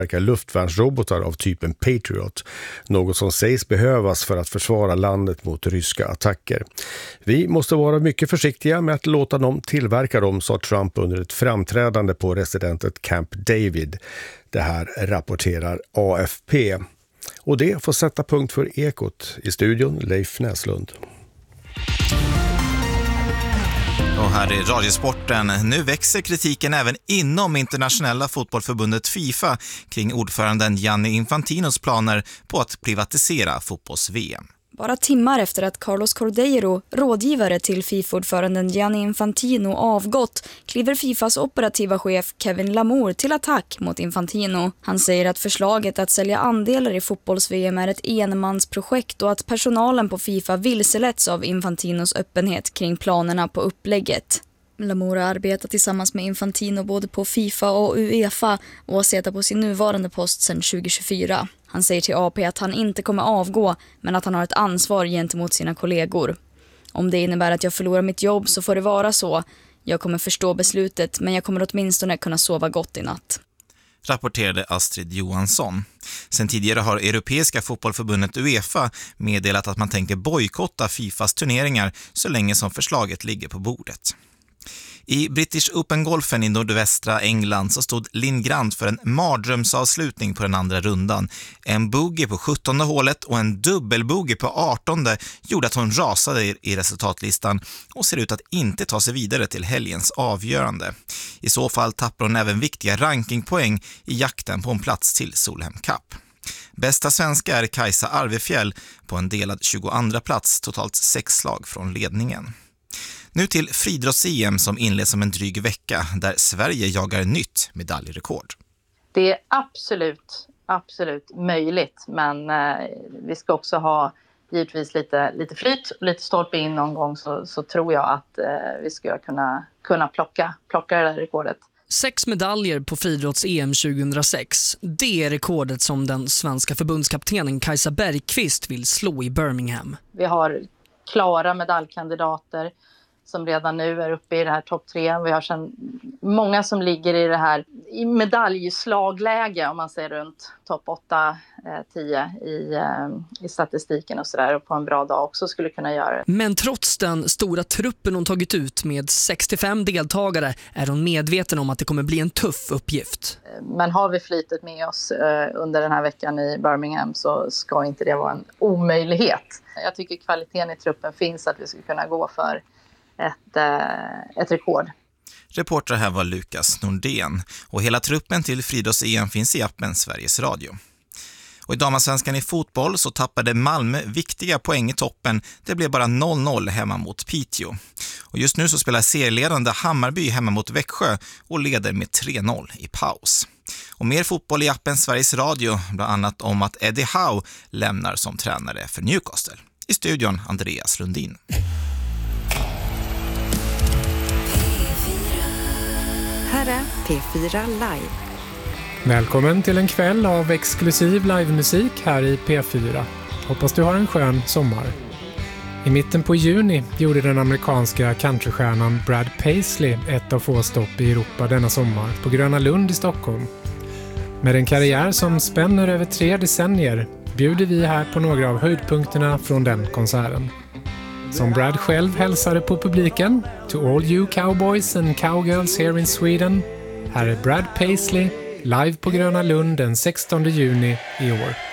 luftvärnsrobotar av typen Patriot, något som sägs behövas för att försvara landet mot ryska attacker. Vi måste vara mycket försiktiga med att låta dem tillverka dem, sa Trump under ett framträdande på residentet Camp David. Det här rapporterar AFP. Och det får sätta punkt för Ekot. I studion Leif Näslund. Och här är Radiosporten. Nu växer kritiken även inom internationella fotbollförbundet FIFA kring ordföranden Gianni Infantinos planer på att privatisera fotbolls-VM. Bara timmar efter att Carlos Cordeiro, rådgivare till FIFA-ordföranden Gianni Infantino, avgått, kliver FIFAs operativa chef Kevin Lamour till attack mot Infantino. Han säger att förslaget att sälja andelar i fotbolls-VM är ett enmansprojekt och att personalen på FIFA vilseletts av Infantinos öppenhet kring planerna på upplägget. Lamour har arbetat tillsammans med Infantino både på FIFA och UEFA och har suttit på sin nuvarande post sedan 2024. Han säger till AP att han inte kommer avgå, men att han har ett ansvar gentemot sina kollegor. Om det innebär att jag förlorar mitt jobb så får det vara så. Jag kommer förstå beslutet, men jag kommer åtminstone kunna sova gott i natt. Rapporterade Astrid Johansson. Sen tidigare har Europeiska fotbollförbundet UEFA meddelat att man tänker bojkotta FIFAs turneringar så länge som förslaget ligger på bordet. I British Open-golfen i nordvästra England så stod Linn Grant för en mardrömsavslutning på den andra rundan. En bogey på 17:e hålet och en dubbelbogey på 18:e gjorde att hon rasade i resultatlistan och ser ut att inte ta sig vidare till helgens avgörande. I så fall tappar hon även viktiga rankingpoäng i jakten på en plats till Solheim Cup. Bästa svenska är Kajsa Arvefjäll på en delad 22:a plats, totalt 6 slag från ledningen. Nu till friidrotts-EM som inleds om en dryg vecka där Sverige jagar nytt medaljrekord. Det är absolut möjligt, men vi ska också ha givetvis lite flyt, lite stolpe in någon gång, så tror jag att vi ska kunna plocka det där rekordet. 6 medaljer på friidrotts-EM 2006. Det är rekordet som den svenska förbundskaptenen Kajsa Bergqvist vill slå i Birmingham. Vi har klara medaljkandidater som redan nu är uppe i det här topp 3. Vi har sedan många som ligger i det här i medaljslagläge, om man säger runt topp 8-10 i statistiken och sådär, och på en bra dag också skulle kunna göra det. Men trots den stora truppen hon tagit ut med 65 deltagare är hon medveten om att det kommer bli en tuff uppgift. Men har vi flytet med oss under den här veckan i Birmingham så ska inte det vara en omöjlighet. Jag tycker kvaliteten i truppen finns att vi ska kunna gå för ett rekord. Reporter här var Lukas Nordén och hela truppen till friidrotts-EM finns i appen Sveriges Radio. Och i damallsvenskan i fotboll så tappade Malmö viktiga poäng i toppen. Det blev bara 0-0 hemma mot Piteå. Och just nu så spelar serieledande Hammarby hemma mot Växjö och leder med 3-0 i paus. Och mer fotboll i appen Sveriges Radio, bland annat om att Eddie Howe lämnar som tränare för Newcastle. I studion Andreas Lundin. Här är P4 Live. Välkommen till en kväll av exklusiv livemusik här i P4. Hoppas du har en skön sommar. I mitten på juni gjorde den amerikanska countrystjärnan Brad Paisley ett av få stopp i Europa denna sommar på Gröna Lund i Stockholm. Med en karriär som spänner över 3 decennier bjuder vi här på några av höjdpunkterna från den konserten. Som Brad själv hälsade på publiken, to all you cowboys and cowgirls here in Sweden, här är Brad Paisley live på Gröna Lund den 16 juni i år.